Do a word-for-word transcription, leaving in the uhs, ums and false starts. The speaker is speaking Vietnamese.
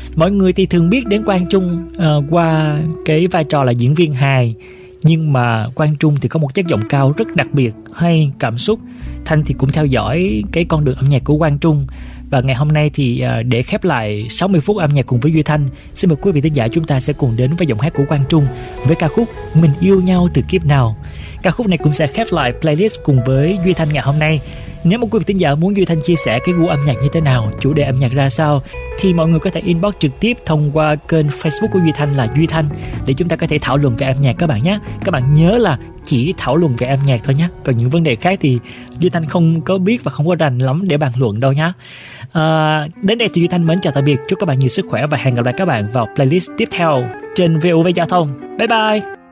Mọi người thì thường biết đến Quang Trung uh, qua cái vai trò là diễn viên hài, nhưng mà Quang Trung thì có một chất giọng cao rất đặc biệt, hay cảm xúc. Thanh thì cũng theo dõi cái con đường âm nhạc của Quang Trung. Và ngày hôm nay thì để khép lại sáu mươi phút âm nhạc cùng với Duy Thanh, xin mời quý vị thính giả chúng ta sẽ cùng đến với giọng hát của Quang Trung với ca khúc Mình Yêu Nhau Từ Kiếp Nào. Ca khúc này cũng sẽ khép lại playlist cùng với Duy Thanh ngày hôm nay. Nếu một quý vị thính giả muốn Duy Thanh chia sẻ cái gu âm nhạc như thế nào, chủ đề âm nhạc ra sao, thì mọi người có thể inbox trực tiếp thông qua kênh Facebook của Duy Thanh là Duy Thanh để chúng ta có thể thảo luận về âm nhạc các bạn nhé. Các bạn nhớ là chỉ thảo luận về âm nhạc thôi nhé. Còn những vấn đề khác thì Duy Thanh không có biết và không có rành lắm để bàn luận đâu nhé. À, đến đây thì Duy Thanh mến chào tạm biệt. Chúc các bạn nhiều sức khỏe và hẹn gặp lại các bạn vào playlist tiếp theo trên vê o vê Giao thông. Bye bye.